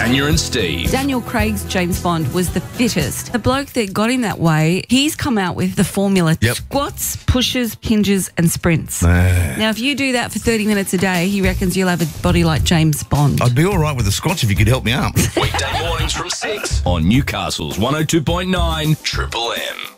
Tanya and Steve. Daniel Craig's James Bond was the fittest. The bloke that got him that way, he's come out with the formula. Yep. Squats, pushes, hinges and sprints. Now, if you do that for 30 minutes a day, he reckons you'll have a body like James Bond. I'd be all right with the squats if you could help me up. Weekday mornings from 6 on Newcastle's 102.9 Triple M.